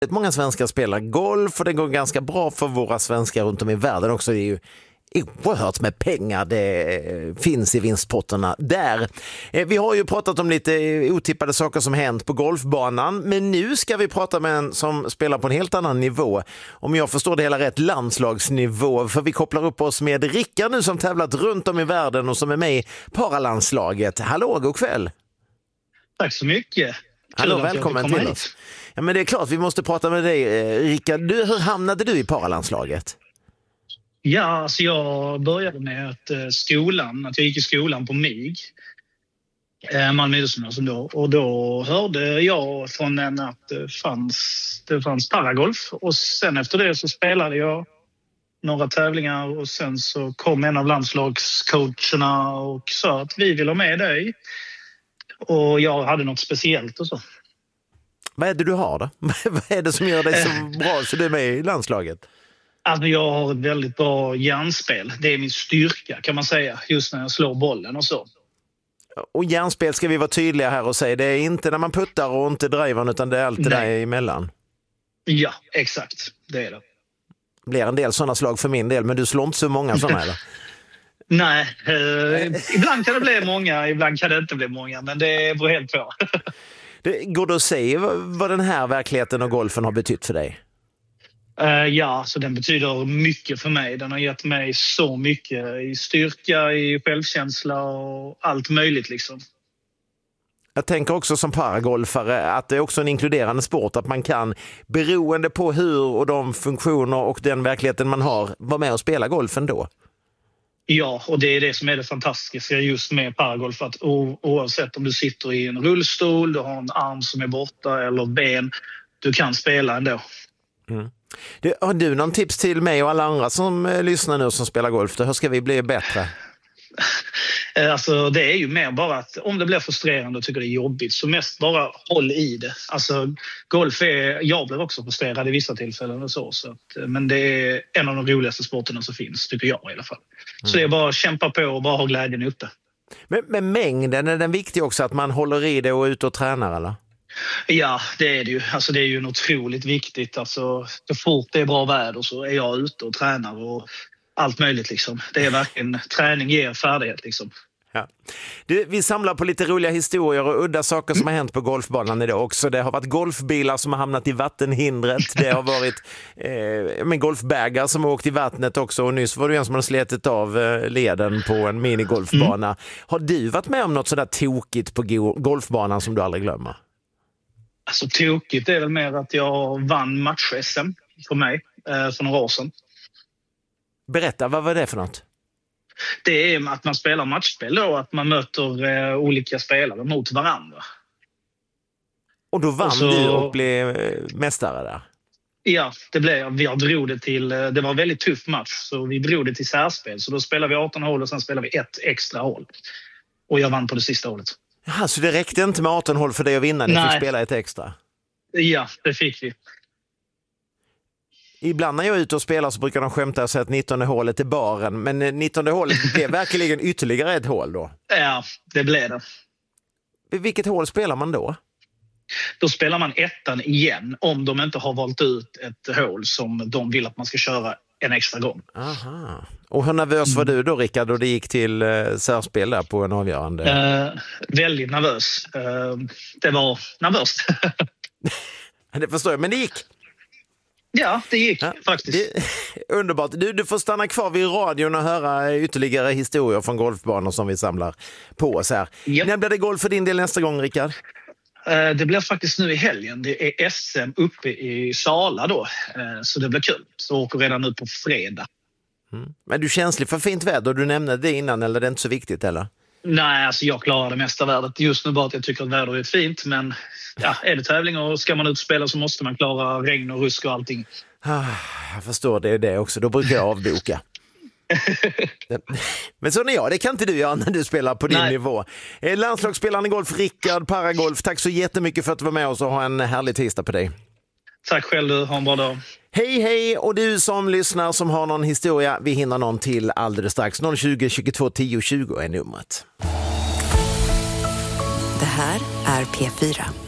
Många svenskar spelar golf och det går ganska bra för våra svenskar runt om i världen också. Det är ju oerhört med pengar det finns i vinstpotterna där. Vi har ju pratat om lite otippade saker som hänt på golfbanan, men nu ska vi prata med en som spelar på en helt annan nivå. Om jag förstår det hela rätt, landslagsnivå, för vi kopplar upp oss med Rickard nu som tävlat runt om i världen och som är med i paralandslaget. Hallå, god kväll! Tack så mycket! Hallå, välkommen till oss. Ja, men det är klart, vi måste prata med dig, Rickard. Hur hamnade du i paralandslaget? Ja, alltså jag började med att jag gick i skolan på MIG, Malmö idrottsgymnasium då. Och då hörde jag från en att det fanns paragolf. Och sen efter det så spelade jag några tävlingar och sen så kom en av landslagscoacherna och sa att vi vill ha med dig. Och jag hade något speciellt och så. Vad är det du har då? Vad är det som gör dig så bra så du är med i landslaget? Alltså jag har ett väldigt bra hjärnspel. Det är min styrka kan man säga, just när jag slår bollen och så. Och hjärnspel ska vi vara tydliga här och säga. Det är inte när man puttar och inte driver utan det är allt det där emellan. Ja, exakt. Det är det. Det blir en del sådana slag för min del, men du slår inte så många sådana eller? Nej, ibland kan det bli många, ibland kan det inte bli många, men det beror helt på. Går det att säga vad den här verkligheten och golfen har betytt för dig? Ja, så den betyder mycket för mig. Den har gett mig så mycket i styrka, i självkänsla och allt möjligt liksom. Jag tänker också som paragolfare att det är också en inkluderande sport, att man kan, beroende på hur och de funktioner och den verkligheten man har, vara med och spela golfen då. Ja, och det är det som är det fantastiska just med paragolf, att oavsett om du sitter i en rullstol, du har en arm som är borta eller ben, du kan spela ändå. Mm. Har du någon tips till mig och alla andra som lyssnar nu som spelar golf? Hur ska vi bli bättre? Alltså det är ju mer bara att om det blir frustrerande och tycker det är jobbigt så mest bara håll i det. Alltså golf jag blir också frustrerad i vissa tillfällen och så att, men det är en av de roligaste sporterna som finns, tycker jag i alla fall. Så det är bara att kämpa på och bara ha glädjen uppe. Men mängden, är den viktig också att man håller i det och är ute och tränar eller? Ja, det är det ju. Alltså det är ju otroligt viktigt. Alltså så fort det är bra väder så är jag ute och tränar och allt möjligt liksom. Det är verkligen, träning ger färdighet liksom. Ja. Vi samlar på lite roliga historier och udda saker som har hänt på golfbanan idag också. Det har varit golfbilar som har hamnat i vattenhindret. Det har varit golfbägar som har åkt i vattnet också. Och nyss var det en som har slitit av leden på en minigolfbana. Har du varit med om något sådär tokigt på golfbanan som du aldrig glömmer? Alltså tokigt är väl mer att jag vann match-SM för mig för några år sedan. Berätta, vad var det för något? Det är att man spelar matchspel då, att man möter olika spelare mot varandra. Och då vann du och blev mästare där? Ja, det blev jag. Det var en väldigt tuff match så vi drog det till särspel. Så då spelade vi 18 hål och sen spelade vi ett extra hål. Och jag vann på det sista hålet. Jaha, så det räckte inte med 18 hål för dig att vinna? Ni fick spela ett extra? Ja, det fick vi. Ibland när jag är ute och spelar så brukar de skämta och säga att 19 hålet är baren. Men 19 hålet blev verkligen ytterligare ett hål då? Ja, det blev det. Vilket hål spelar man då? Då spelar man ettan igen om de inte har valt ut ett hål som de vill att man ska köra en extra gång. Aha. Och hur nervös var du då, Rickard, då det gick till särspel där på en avgörande? Väldigt nervös. Det var nervöst. Det förstår jag, men det gick. Ja, det gick faktiskt. Underbart. Du får stanna kvar vid radion och höra ytterligare historier från golfbanor som vi samlar på oss här. Yep. När blir det golf för din del nästa gång, Rickard? Det blir faktiskt nu i helgen. Det är SM uppe i Sala då. Så det blir kul. Så jag åker redan nu på fredag. Mm. Men du är känslig för fint väder? Du nämnde det innan, eller det är inte så viktigt eller? Nej, alltså jag klarar det mesta vädret. Just nu bara att jag tycker att väder är fint. Men ja, är det tävling och ska man ut och spela så måste man klara regn och rusk och allting. Jag förstår det också. Då brukar jag avboka. Men så det kan inte du göra när du spelar på din nivå. Landslagsspelaren i golf, Rickard Paragolf, tack så jättemycket för att du var med oss och ha en härlig tisdag på dig. Tack själv, du. Ha en bra dag. Hej, och du som lyssnar som har någon historia, vi hinner någon till alldeles strax. 020 22 10 20 är numret. Det här är P4.